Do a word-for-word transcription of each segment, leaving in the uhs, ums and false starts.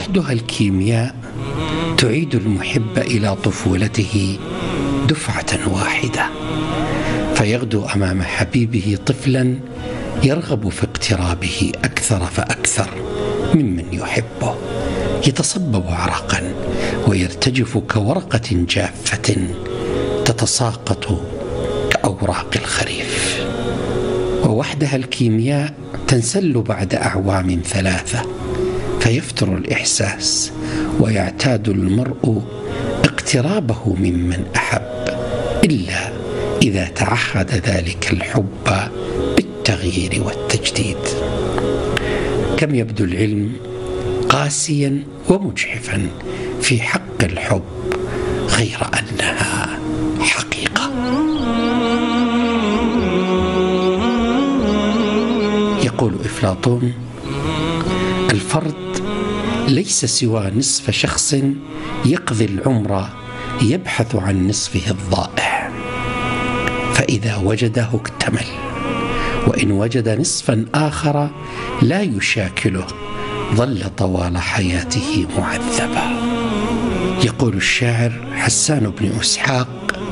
وحدها الكيمياء تعيد المحب إلى طفولته دفعة واحدة، فيغدو أمام حبيبه طفلا يرغب في اقترابه أكثر فأكثر ممن يحبه، يتصبب عرقا ويرتجف كورقة جافة تتساقط كأوراق الخريف. ووحدها الكيمياء تنسل بعد أعوام ثلاثة، فيفتر الإحساس ويعتاد المرء اقترابه ممن أحب، إلا إذا تعهد ذلك الحب بالتغيير والتجديد. كم يبدو العلم قاسيا ومجحفا في حق الحب، غير أنها حقيقة. يقول أفلاطون: الفرد ليس سوى نصف شخص يقضي العمر يبحث عن نصفه الضائع، فإذا وجده اكتمل، وإن وجد نصفا آخر لا يشاكله ظل طوال حياته معذبا. يقول الشاعر حسان بن إسحاق: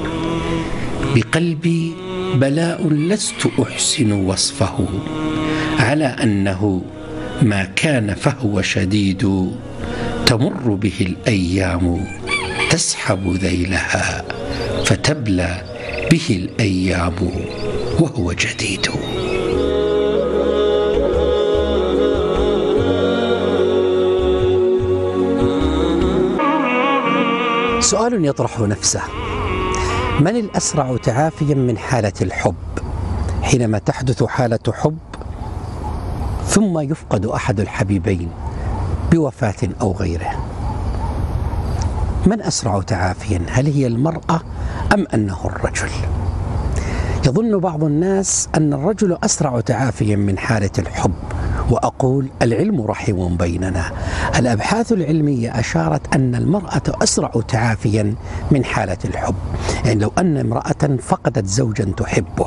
بقلبي بلاء لست أحسن وصفه، على أنه ما كان فهو شديد، تمر به الأيام تسحب ذيلها، فتبلى به الأيام وهو جديد. سؤال يطرح نفسه: من الأسرع تعافيا من حالة الحب؟ حينما تحدث حالة حب ثم يفقد أحد الحبيبين بوفاة أو غيره، من أسرع تعافيا؟ هل هي المرأة أم أنه الرجل؟ يظن بعض الناس أن الرجل أسرع تعافيا من حالة الحب، وأقول العلم رحيم بيننا. الأبحاث العلمية أشارت أن المرأة أسرع تعافيا من حالة الحب. يعني لو أن امرأة فقدت زوجا تحبه،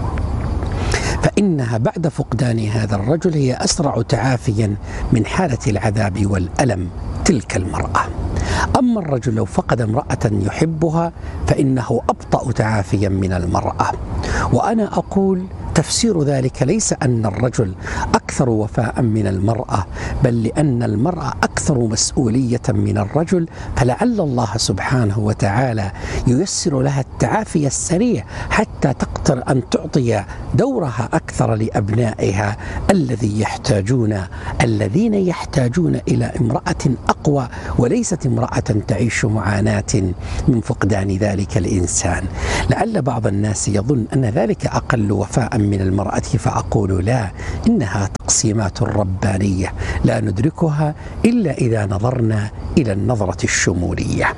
فإنها بعد فقدان هذا الرجل هي أسرع تعافيا من حالة العذاب والألم تلك المرأة. أما الرجل لو فقد امرأة يحبها فإنه أبطأ تعافيا من المرأة. وأنا أقول تفسير ذلك ليس أن الرجل أكثر وفاء من المرأة، بل لأن المرأة أكثر مسؤولية من الرجل، فلعل الله سبحانه وتعالى ييسر لها التعافي السريع حتى تقدر أن تعطي دورها أكثر لأبنائها الذي يحتاجون الذين يحتاجون إلى امرأة أقوى، وليست امرأة تعيش معاناة من فقدان ذلك الإنسان. لعل بعض الناس يظن أن ذلك أقل وفاء من المرأة، فأقول لا، إنها تقسيمات ربانية لا ندركها إلا إذا نظرنا إلى النظرة الشمولية.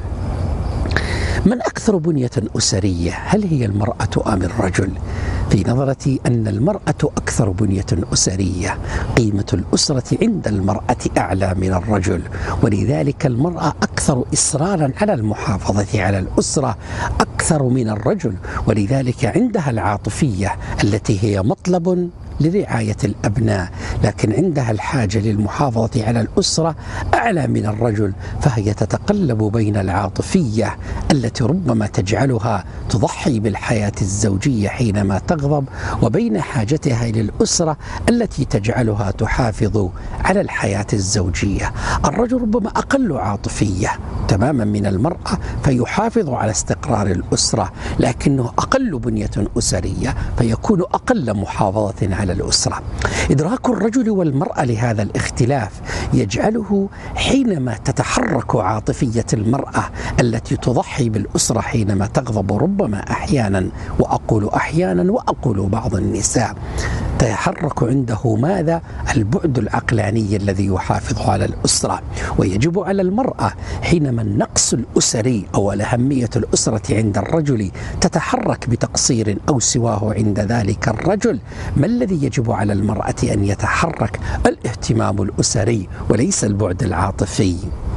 من أكثر بنية أسرية، هل هي المرأة أم الرجل؟ في نظرتي أن المرأة أكثر بنية أسرية، قيمة الأسرة عند المرأة أعلى من الرجل، ولذلك المرأة أكثر إصرارا على المحافظة على الأسرة أكثر من الرجل، ولذلك عندها العاطفية التي هي مطلب لرعاية الأبناء، لكن عندها الحاجة للمحافظة على الأسرة أعلى من الرجل، فهي تتقلب بين العاطفية التي ربما تجعلها تضحي بالحياة الزوجية حينما تغضب، وبين حاجتها للأسرة التي تجعلها تحافظ على الحياة الزوجية. الرجل ربما أقل عاطفية تماما من المرأة، فيحافظ على استقرار الأسرة، لكنه أقل بنية أسرية فيكون أقل محافظة على الأسرة. إدراك الرجل والمرأة لهذا الاختلاف يجعله حينما تتحرك عاطفية المرأة التي تضحي بالأسرة حينما تغضب، ربما أحيانا، وأقول أحيانا وأقول بعض النساء، تتحرك عنده ماذا؟ البعد العقلاني الذي يحافظ على الأسرة. ويجب على المرأة حينما النقص الأسري أو الأهمية الأسرة عند الرجل تتحرك بتقصير أو سواه عند ذلك الرجل، ما الذي يجب على المرأة أن يتحرك؟ الاهتمام الأسري وليس البعد العاطفي.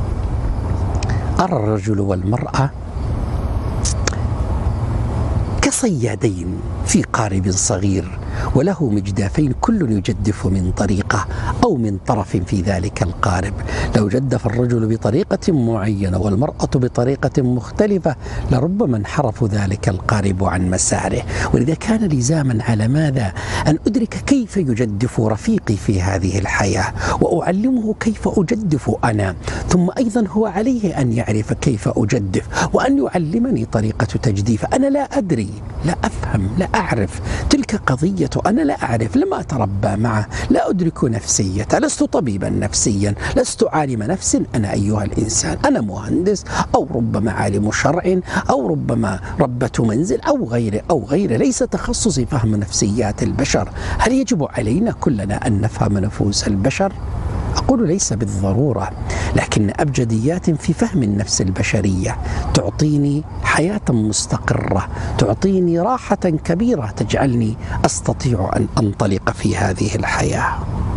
أرى الرجل والمرأة كصيادين في قارب صغير وله مجدافين كل يجدف من طريقة أو من طرف في ذلك القارب. لو جدف الرجل بطريقة معينة والمرأة بطريقة مختلفة لربما انحرف ذلك القارب عن مساره. ولذا كان لزاما على ماذا؟ أن أدرك كيف يجدف رفيقي في هذه الحياة وأعلمه كيف أجدف أنا، ثم أيضا هو عليه أن يعرف كيف أجدف وأن يعلمني طريقة تجديف. أنا لا أدري، لا أفهم، لا أعرف، تلك قضية أنا لا أعرف، لم أتربى معه، لا أدرك نفسية، لست طبيبا نفسيا، لست عالم نفس، أنا أيها الإنسان أنا مهندس أو ربما عالم شرع أو ربما ربة منزل أو غيره أو غيره، ليس تخصصي فهم نفسيات البشر. هل يجب علينا كلنا أن نفهم نفوس البشر؟ أقول ليس بالضرورة، لكن أبجديات في فهم النفس البشرية تعطيني حياة مستقرة، تعطيني راحة كبيرة تجعلني أستطيع أن أنطلق في هذه الحياة.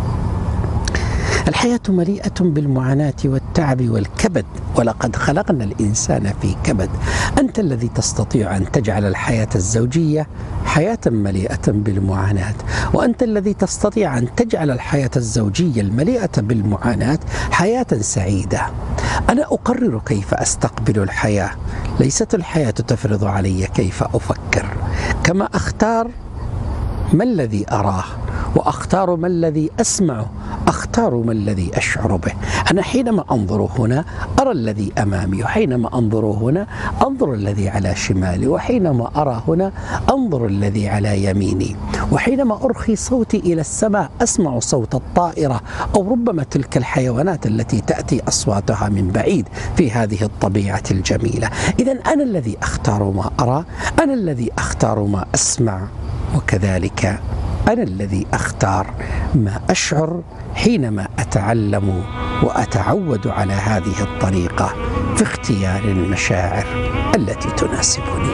الحياة مليئة بالمعاناة والتعب والكبد، ولقد خلقنا الإنسان في كبد. أنت الذي تستطيع أن تجعل الحياة الزوجية حياة مليئة بالمعاناة، وأنت الذي تستطيع أن تجعل الحياة الزوجية المليئة بالمعاناة حياة سعيدة. أنا أقرر كيف أستقبل الحياة، ليست الحياة تفرض علي كيف أفكر. كما أختار ما الذي أراه وأختار ما الذي أسمعه، أختار ما الذي أشعر به. أنا حينما أنظر هنا أرى الذي أمامي، وحينما أنظر هنا أنظر الذي على شمالي، وحينما أرى هنا أنظر الذي على يميني، وحينما أرخي صوتي إلى السماء أسمع صوت الطائرة أو ربما تلك الحيوانات التي تأتي أصواتها من بعيد في هذه الطبيعة الجميلة. إذن أنا الذي أختار ما أرى، أنا الذي أختار ما أسمع، وكذلك أنا الذي أختار ما أشعر حينما أتعلم وأتعود على هذه الطريقة في اختيار المشاعر التي تناسبني.